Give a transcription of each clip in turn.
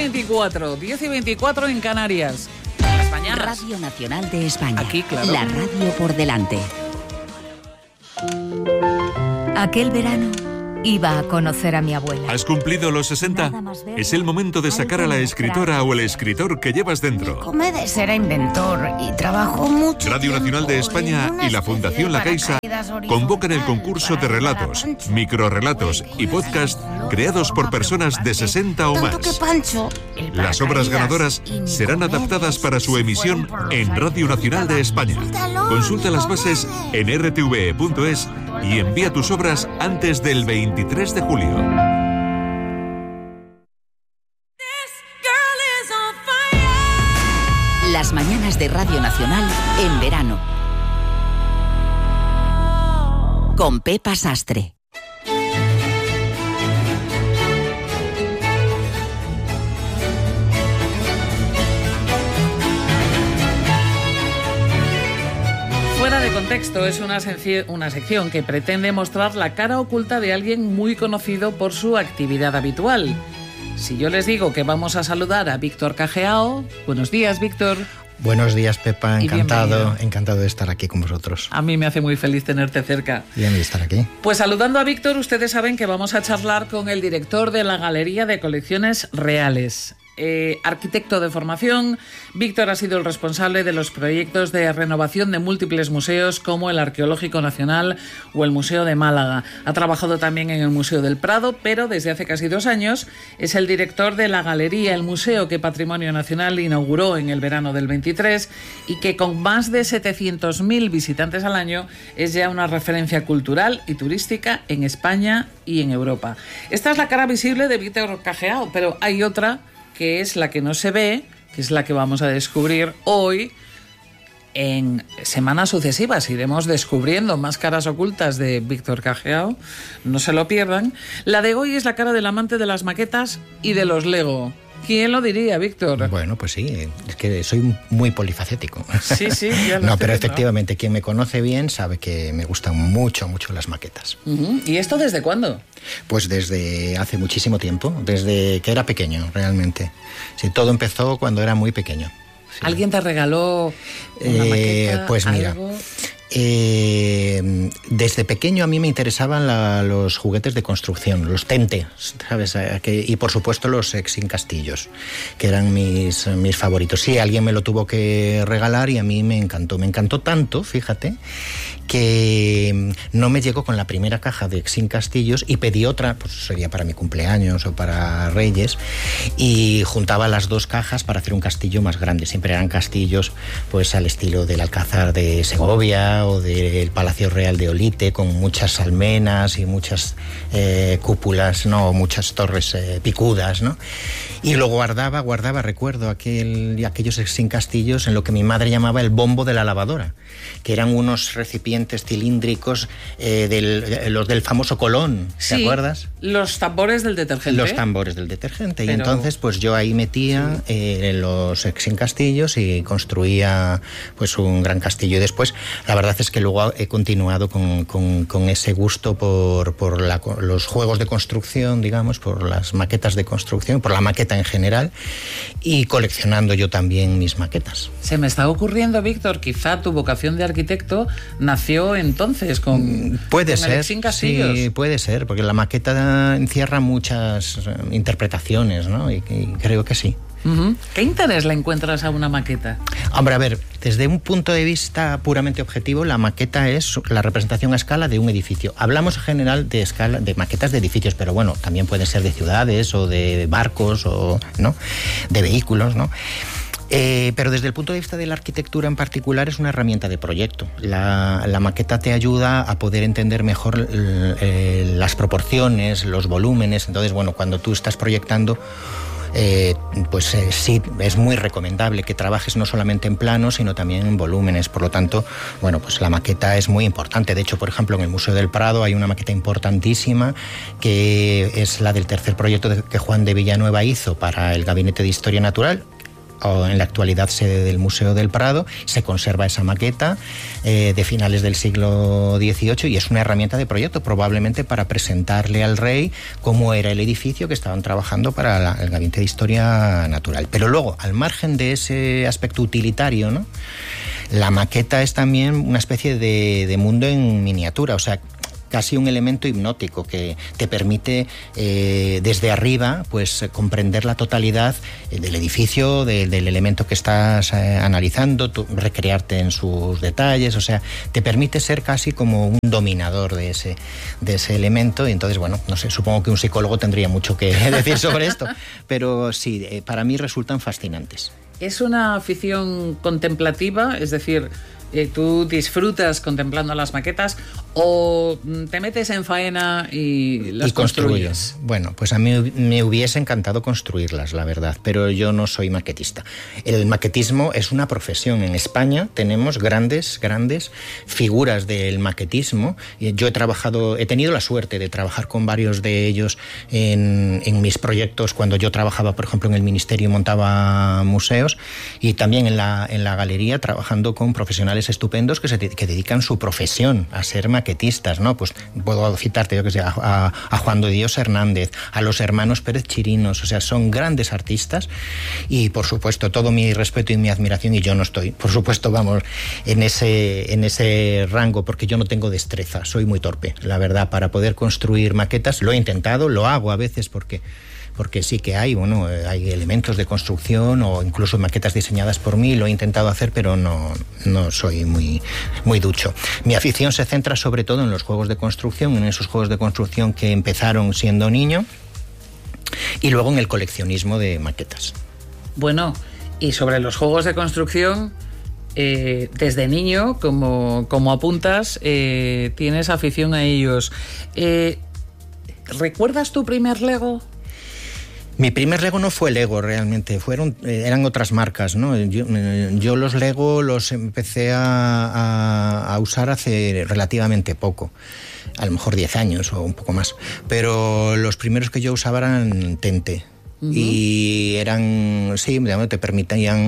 10:24, 10:24 en Canarias. Las mañanas. Radio Nacional de España. Aquí, claro. La radio por delante. Aquel verano iba a conocer a mi abuela. ¿Has cumplido los 60? Es el momento de sacar a la escritora o el escritor que llevas dentro. Era inventor y trabajó mucho. Radio Nacional de España y la Fundación La Caixa convocan el concurso de relatos, microrrelatos y podcast creados por personas de 60 o más. Las obras ganadoras serán adaptadas para su emisión en Radio Nacional de España. Consulta las bases en rtve.es y envía tus obras antes del 23 de julio. Las mañanas de Radio Nacional en verano. Con Pepa Sastre. Fuera de contexto es una sección que pretende mostrar la cara oculta de alguien muy conocido por su actividad habitual. Si yo les digo que vamos a saludar a Víctor Cageao, buenos días, Víctor. Buenos días, Pepa, Y bienvenido. encantado de estar aquí con vosotros. A mí me hace muy feliz tenerte cerca. Bien de estar aquí. Pues saludando a Víctor, ustedes saben que vamos a charlar con el director de la Galería de Colecciones Reales. Arquitecto de formación, Víctor ha sido el responsable de los proyectos de renovación de múltiples museos como el Arqueológico Nacional o el Museo de Málaga. Ha trabajado también en el Museo del Prado, pero desde hace casi 2 años es el director de la Galería, el museo que Patrimonio Nacional inauguró en el verano del 23 y que con más de 700.000 visitantes al año es ya una referencia cultural y turística en España y en Europa. Esta es la cara visible de Víctor Cageao, pero hay otra que es la que no se ve, que es la que vamos a descubrir hoy. En semanas sucesivas iremos descubriendo más caras ocultas de Víctor Cageao, no se lo pierdan. La de hoy es la cara del amante de las maquetas y de los Lego. ¿Quién lo diría, Víctor? Bueno, pues sí, es que soy muy polifacético. Sí, ya lo No, estoy pero viendo. Efectivamente, quien me conoce bien sabe que me gustan mucho las maquetas. ¿Y esto desde cuándo? Pues desde hace muchísimo tiempo, desde que era pequeño, realmente. Sí, todo empezó cuando era muy pequeño. Sí. ¿Alguien te regaló una maqueta? Pues mira, algo? Desde pequeño a mí me interesaban los juguetes de construcción, los Tente, ¿sabes? Y por supuesto los Exin Castillos, que eran mis favoritos. Sí, alguien me lo tuvo que regalar y a mí me encantó tanto, fíjate, que no me llegó con la primera caja de Exin Castillos y pedí otra, pues sería para mi cumpleaños o para Reyes, y juntaba las 2 cajas para hacer un castillo más grande. Siempre eran castillos pues al estilo del Alcázar de Segovia o del Palacio Real de Olite, con muchas almenas y muchas cúpulas, ¿no? Muchas torres picudas, ¿no? Y lo guardaba, recuerdo aquellos Exin Castillos en lo que mi madre llamaba el bombo de la lavadora, que eran unos recipientes cilíndricos los del famoso Colón, ¿te acuerdas? Los tambores del detergente. Los tambores del detergente. Pero... Y entonces pues yo ahí metía los Exin Castillos y construía pues un gran castillo. Y después la verdad es que luego he continuado con ese gusto por los juegos de construcción, digamos, por las maquetas de construcción, por la maqueta en general, y coleccionando yo también mis maquetas. Se me está ocurriendo, Víctor, quizá tu vocación de arquitecto nació entonces con ser, Exin Castillos. Sí, puede ser, porque la maqueta encierra muchas interpretaciones, ¿no? Y creo que sí. ¿Qué interés le encuentras a una maqueta? Hombre, a ver, desde un punto de vista puramente objetivo, la maqueta es la representación a escala de un edificio. Hablamos en general de maquetas de edificios, pero bueno, también pueden ser de ciudades o de barcos o, ¿no?, de vehículos, ¿no? Pero desde el punto de vista de la arquitectura en particular es una herramienta de proyecto. La maqueta te ayuda a poder entender mejor las proporciones, los volúmenes. Entonces, bueno, cuando tú estás proyectando, sí, es muy recomendable que trabajes no solamente en planos, sino también en volúmenes. Por lo tanto, bueno, pues la maqueta es muy importante. De hecho, por ejemplo, en el Museo del Prado hay una maqueta importantísima que es la del tercer proyecto que Juan de Villanueva hizo para el Gabinete de Historia Natural, en la actualidad sede del Museo del Prado. Se conserva esa maqueta de finales del siglo XVIII y es una herramienta de proyecto, probablemente para presentarle al rey cómo era el edificio que estaban trabajando para el Gabinete de Historia Natural. Pero luego, al margen de ese aspecto utilitario, ¿no?, la maqueta es también una especie de mundo en miniatura, o sea, casi un elemento hipnótico que te permite desde arriba pues comprender la totalidad del edificio, del elemento que estás analizando, recrearte en sus detalles, o sea, te permite ser casi como un dominador de ese elemento. Y entonces, bueno, no sé, supongo que un psicólogo tendría mucho que decir sobre esto, pero sí, para mí resultan fascinantes. ¿Es una afición contemplativa? Es decir, ¿tú disfrutas contemplando las maquetas o te metes en faena y las construyes? Bueno, pues a mí me hubiese encantado construirlas, la verdad, pero yo no soy maquetista. El maquetismo es una profesión. En España tenemos grandes figuras del maquetismo. Yo he tenido la suerte de trabajar con varios de ellos en mis proyectos, cuando yo trabajaba, por ejemplo, en el Ministerio y montaba museos, y también en la galería, trabajando con profesionales estupendos que dedican su profesión a ser maquetistas, ¿no? Pues puedo citarte, yo que sé, a Juan de Dios Hernández, a los hermanos Pérez Chirinos, o sea, son grandes artistas y, por supuesto, todo mi respeto y mi admiración, y yo no estoy, por supuesto, vamos, en ese rango, porque yo no tengo destreza, soy muy torpe, la verdad, para poder construir maquetas. Lo he intentado, lo hago a veces porque sí que hay elementos de construcción o incluso maquetas diseñadas por mí, lo he intentado hacer, pero no soy muy ducho. Mi afición se centra sobre todo en los juegos de construcción, en esos juegos de construcción que empezaron siendo niño, y luego en el coleccionismo de maquetas. Bueno, y sobre los juegos de construcción, desde niño, como apuntas, tienes afición a ellos. ¿Recuerdas tu primer Lego? Mi primer Lego no fue Lego realmente, eran otras marcas, ¿no? Yo los Lego los empecé a usar hace relativamente poco, a lo mejor 10 años o un poco más, pero los primeros que yo usaba eran Tente. Y te permitían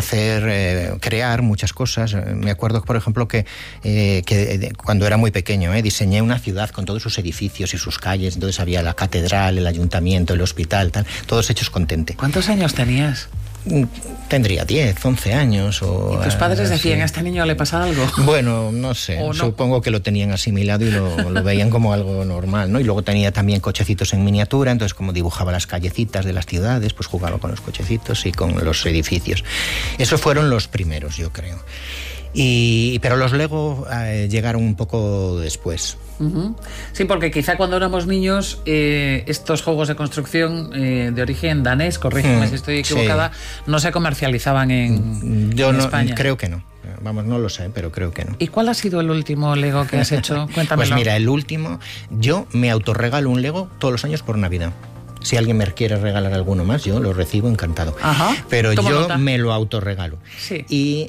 crear muchas cosas. Me acuerdo, por ejemplo, que cuando era muy pequeño diseñé una ciudad con todos sus edificios y sus calles. Entonces había la catedral, el ayuntamiento, el hospital, tal, todos hechos con Tente. ¿Cuántos años tenías? Tendría 10, 11 años. ¿Y tus padres decían, a este niño le pasa algo? Bueno, no sé, supongo que lo tenían asimilado y lo veían como algo normal, ¿no? Y luego tenía también cochecitos en miniatura, entonces como dibujaba las callecitas de las ciudades, pues jugaba con los cochecitos y con los edificios. Esos fueron los primeros, yo creo. Pero los Lego llegaron un poco después. Sí, porque quizá cuando éramos niños estos juegos de construcción de origen danés, corrígeme si estoy equivocada, no se comercializaban en España. Creo que no. Vamos, no lo sé, pero creo que no. ¿Y cuál ha sido el último Lego que has hecho? Cuéntamelo. Pues mira, el último, yo me autorregalo un Lego todos los años por Navidad. Si alguien me quiere regalar alguno más, yo lo recibo encantado. Ajá, pero yo me lo autorregalo. Sí. Y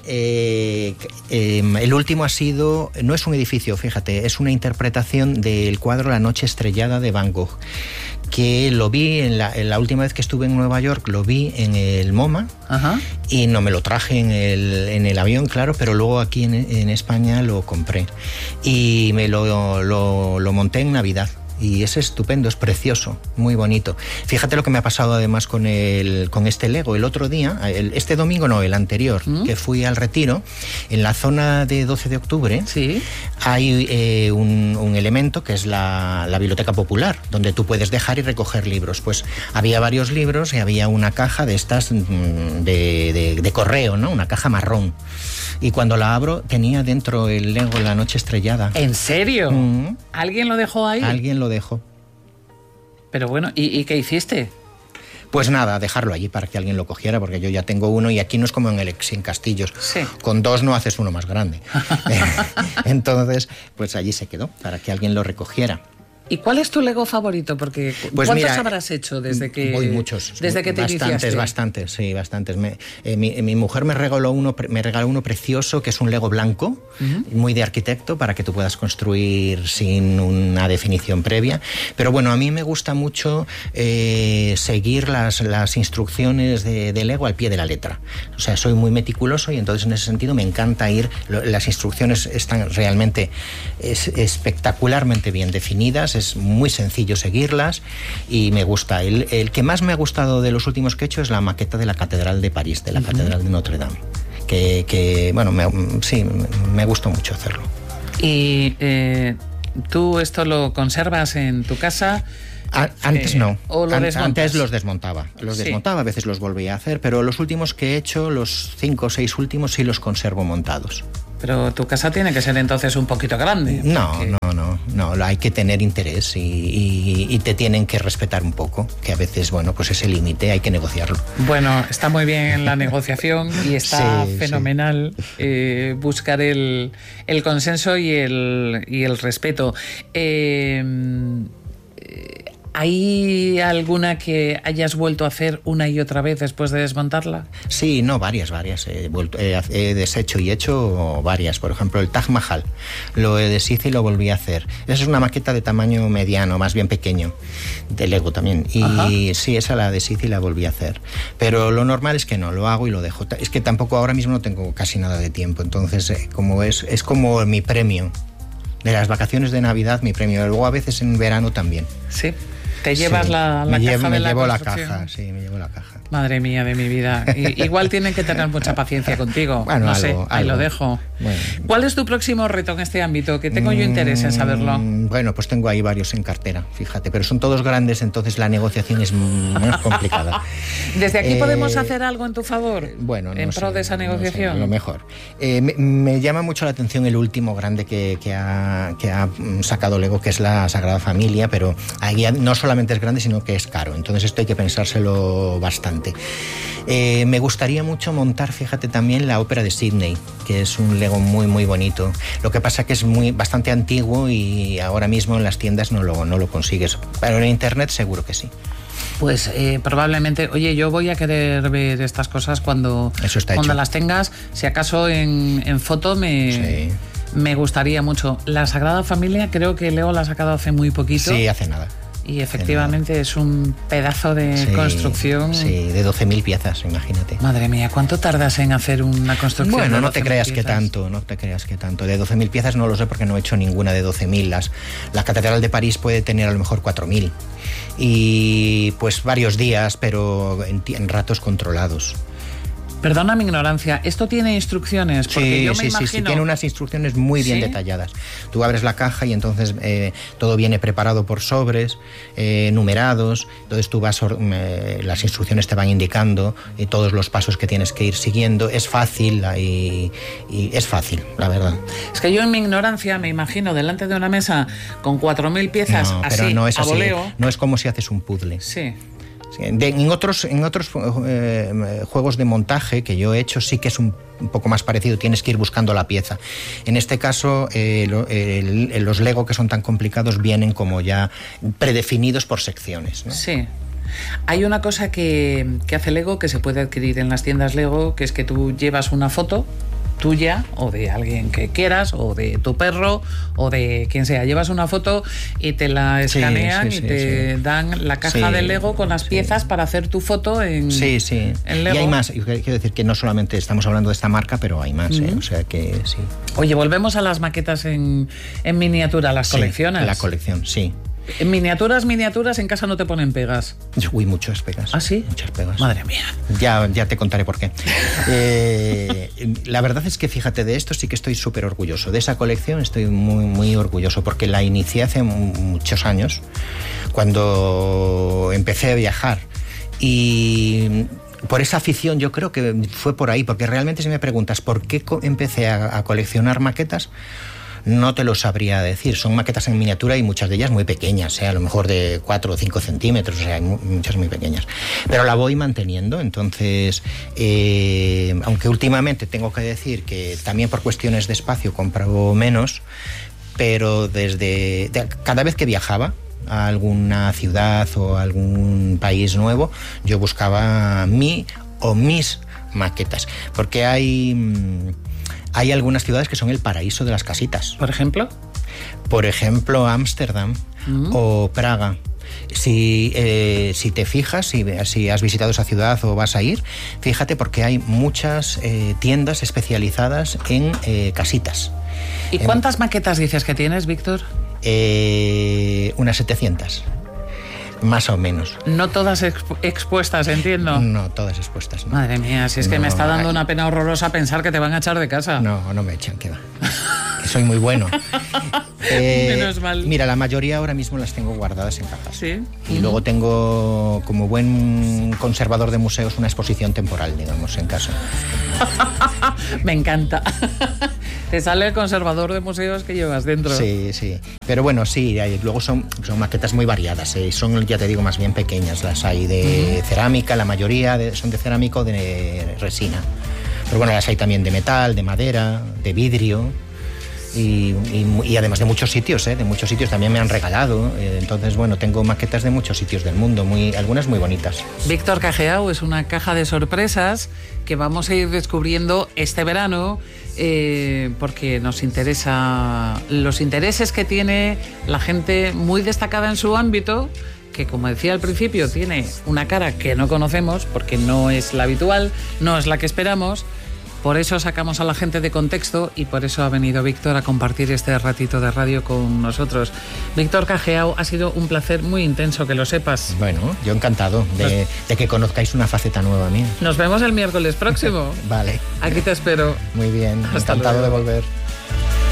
el último ha sido, no es un edificio, fíjate, es una interpretación del cuadro La noche estrellada de Van Gogh, que lo vi en la última vez que estuve en Nueva York, lo vi en el MoMA. Ajá. Y no me lo traje en el avión, claro, pero luego aquí en España lo compré y me lo monté en Navidad. Y es estupendo, es precioso, muy bonito. Fíjate lo que me ha pasado además con este Lego. El otro día, este domingo no, el anterior, que fui al Retiro, en la zona de 12 de octubre, ¿sí?, hay un elemento que es la biblioteca popular, donde tú puedes dejar y recoger libros. Pues había varios libros y había una caja de estas de correo, ¿no? Una caja marrón. Y cuando la abro, tenía dentro el Lego La noche estrellada. ¿En serio? ¿Alguien lo dejó ahí? Alguien lo dejó. Pero bueno, ¿y qué hiciste? Pues nada, dejarlo allí para que alguien lo cogiera, porque yo ya tengo uno y aquí no es como en el Sin Castillos. Sí. Con dos no haces uno más grande. Entonces, pues allí se quedó, para que alguien lo recogiera. ¿Y cuál es tu Lego favorito? Porque pues ¿cuántos habrás hecho desde que muchos, desde que te iniciaste? Bastantes. Mi mujer me regaló uno precioso que es un Lego blanco, muy de arquitecto, para que tú puedas construir sin una definición previa. Pero bueno, a mí me gusta mucho seguir las instrucciones de Lego al pie de la letra. O sea, soy muy meticuloso y entonces en ese sentido me encanta ir. Las instrucciones están realmente espectacularmente bien definidas. Es muy sencillo seguirlas y me gusta. El que más me ha gustado de los últimos que he hecho es la maqueta de la Catedral de París, de la Catedral de Notre Dame. Bueno, me gustó mucho hacerlo. ¿Y tú esto lo conservas en tu casa? Antes no. Antes los desmontaba. A veces los volvía a hacer, pero los últimos que he hecho, los 5 o 6 últimos, sí los conservo montados. Pero tu casa tiene que ser entonces un poquito grande. No, hay que tener interés y te tienen que respetar un poco, que a veces, bueno, pues ese límite hay que negociarlo. Bueno, está muy bien la negociación y está fenomenal buscar el consenso y el respeto. ¿Hay alguna que hayas vuelto a hacer una y otra vez después de desmontarla? Sí, no, varias. He deshecho y hecho varias. Por ejemplo, el Taj Mahal. Lo deshice y lo volví a hacer. Esa es una maqueta de tamaño mediano, más bien pequeño, de Lego también. Y sí, esa la deshice y la volví a hacer. Pero lo normal es que no, lo hago y lo dejo. Es que tampoco ahora mismo no tengo casi nada de tiempo. Entonces, como es como mi premio. De las vacaciones de Navidad, mi premio. Luego a veces en verano también. Sí. ¿Te llevas la caja de la construcción? Me llevo la caja. Madre mía de mi vida. Igual tienen que tener mucha paciencia contigo. Bueno, no sé, ahí lo dejo. Bueno. ¿Cuál es tu próximo reto en este ámbito? Que tengo yo interés en saberlo. Bueno, pues tengo ahí varios en cartera, fíjate. Pero son todos grandes, entonces la negociación es más complicada. ¿Desde aquí podemos hacer algo en tu favor? Bueno, en pro de esa negociación. No sé, lo mejor. Me llama mucho la atención el último grande que ha sacado Lego, que es la Sagrada Familia, pero ahí no solamente es grande, sino que es caro. Entonces esto hay que pensárselo bastante. Me gustaría mucho montar, fíjate, también la Ópera de Sydney, que es un Lego muy muy bonito. Lo que pasa que es bastante antiguo y ahora mismo en las tiendas no lo consigues, pero en internet seguro que sí. Pues probablemente, oye, yo voy a querer ver estas cosas cuando las tengas. Si acaso en foto me gustaría mucho. La Sagrada Familia creo que Lego la ha sacado hace muy poquito. Sí, hace nada. Y efectivamente es un pedazo de construcción. Sí, de 12.000 piezas, imagínate. Madre mía, ¿cuánto tardas en hacer una construcción? Bueno, no te creas que tanto. De 12.000 piezas no lo sé porque no he hecho ninguna de 12.000. La Catedral de París puede tener a lo mejor 4.000. Y pues varios días, pero en ratos controlados. Perdona mi ignorancia, ¿esto tiene instrucciones? Porque yo me imagino... Sí, tiene unas instrucciones muy bien detalladas. Tú abres la caja y entonces todo viene preparado por sobres, numerados, entonces tú vas, las instrucciones te van indicando todos los pasos que tienes que ir siguiendo. Es fácil y es fácil, la verdad. Es que yo en mi ignorancia me imagino delante de una mesa con 4.000 piezas así, pero no es así, a voleo. No es como si haces un puzzle. Sí. En otros juegos de montaje que yo he hecho sí que es un poco más parecido, tienes que ir buscando la pieza. En este caso los Lego que son tan complicados vienen como ya predefinidos por secciones, ¿no? Sí. Hay una cosa que hace Lego que se puede adquirir en las tiendas Lego, que es que tú llevas una foto tuya o de alguien que quieras o de tu perro o de quien sea, llevas una foto y te la escanean y te dan la caja de Lego con las piezas para hacer tu foto en Lego. Y hay más, quiero decir que no solamente estamos hablando de esta marca, pero hay más, o sea que sí. Oye, volvemos a las maquetas en miniatura, las colecciones. La colección, sí. En miniaturas, en casa no te ponen pegas. Uy, muchas pegas. ¿Ah, sí? Muchas pegas. Madre mía. Ya te contaré por qué. La verdad es que, fíjate, de esto sí que estoy súper orgulloso. De esa colección estoy muy, muy orgulloso porque la inicié hace muchos años, cuando empecé a viajar. Y por esa afición yo creo que fue por ahí, porque realmente si me preguntas por qué empecé a coleccionar maquetas, no te lo sabría decir. Son maquetas en miniatura y muchas de ellas muy pequeñas, a lo mejor de 4 o 5 centímetros, o sea, hay muchas muy pequeñas. Pero la voy manteniendo, entonces, aunque últimamente tengo que decir que también por cuestiones de espacio compro menos, pero cada vez que viajaba a alguna ciudad o a algún país nuevo, yo buscaba mis maquetas, porque hay algunas ciudades que son el paraíso de las casitas. ¿Por ejemplo? Por ejemplo, Ámsterdam o Praga. Si te fijas, si has visitado esa ciudad o vas a ir, fíjate porque hay muchas tiendas especializadas en casitas. ¿Y cuántas maquetas dices que tienes, Víctor? Unas 700. Más o menos. No todas expuestas, entiendo. No, todas expuestas. No. Madre mía, si es que me está dando una pena horrorosa pensar que te van a echar de casa. No me echan, que va. Soy muy bueno. Menos mal. Mira, la mayoría ahora mismo las tengo guardadas en cajas. Sí. Y luego tengo, como buen conservador de museos, una exposición temporal, digamos, en casa. Me encanta. Te sale el conservador de museos que llevas dentro. Sí. Pero bueno, sí, luego son maquetas muy variadas. Son, ya te digo, más bien pequeñas. Las hay de cerámica, la mayoría son de cerámica o de resina. Pero bueno, las hay también de metal, de madera, de vidrio. Y además de muchos sitios, de muchos sitios también me han regalado. Entonces, bueno, tengo maquetas de muchos sitios del mundo, algunas muy bonitas. Víctor Cageau es una caja de sorpresas que vamos a ir descubriendo este verano, porque nos interesa los intereses que tiene la gente muy destacada en su ámbito, que, como decía al principio, tiene una cara que no conocemos porque no es la habitual, no es la que esperamos. Por eso sacamos a la gente de contexto y por eso ha venido Víctor a compartir este ratito de radio con nosotros. Víctor Cageau, ha sido un placer muy intenso, que lo sepas. Bueno, yo encantado de que conozcáis una faceta nueva mía. Nos vemos el miércoles próximo. Vale. Aquí te espero. Muy bien, Hasta encantado luego. de volver.